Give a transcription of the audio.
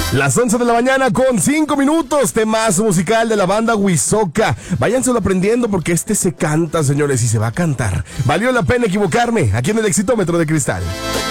Las 11 de la mañana con 5 minutos, temazo musical de la banda Huizoca. Váyanselo aprendiendo porque se canta, señores, y se va a cantar. Valió la pena equivocarme, aquí en el Exitómetro de Cristal.